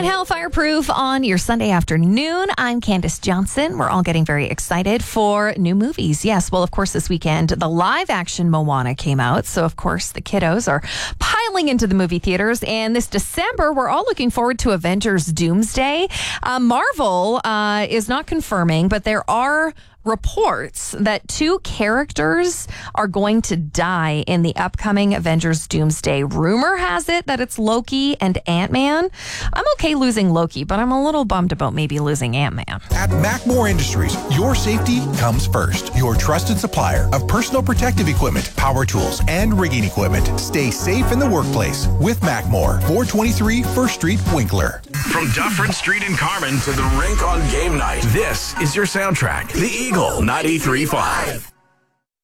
Hell Fireproof on your Sunday afternoon. I'm Candace Johnson. We're all getting very excited for new movies. Yes, well, of course, this weekend, the live-action Moana came out. So, of course, the kiddos are piling into the movie theaters. And this December, we're all looking forward to Avengers Doomsday. Marvel is not confirming, but there are reports that 2 characters are going to die in the upcoming Avengers Doomsday. Rumor has it that it's Loki and Ant-Man. I'm okay losing Loki, but I'm a little bummed about maybe losing Ant-Man. At Macmore Industries, your safety comes first. Your trusted supplier of personal protective equipment, power tools, and rigging equipment. Stay safe in the workplace with Macmore. 423 First Street, Winkler. From Dufferin Street in Carmen to the rink on game night, this is your soundtrack, The Eagle 93.5.